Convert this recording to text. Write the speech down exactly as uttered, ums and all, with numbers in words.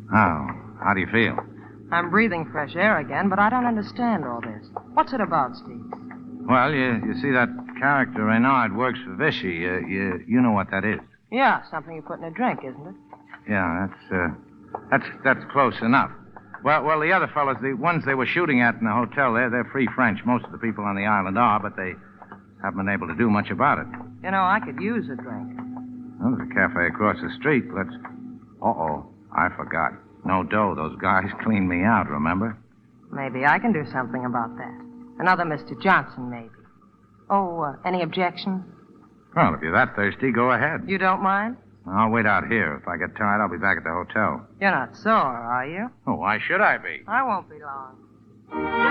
Oh, how do you feel? I'm breathing fresh air again, but I don't understand all this. What's it about, Steve? Well, you you see that character Renard works for Vichy. You, you, you know what that is. Yeah, something you put in a drink, isn't it? Yeah, that's, uh, that's, that's close enough. Well, well, the other fellas, the ones they were shooting at in the hotel there, they're free French. Most of the people on the island are, but they haven't been able to do much about it. You know, I could use a drink. Well, there's a cafe across the street. Let's... Uh-oh, I forgot. No dough. Those guys cleaned me out, remember? Maybe I can do something about that. Another Mister Johnson, maybe. Oh, uh, any objections? Well, if you're that thirsty, go ahead. You don't mind? I'll wait out here. If I get tired, I'll be back at the hotel. You're not sore, are you? Oh, why should I be? I won't be long.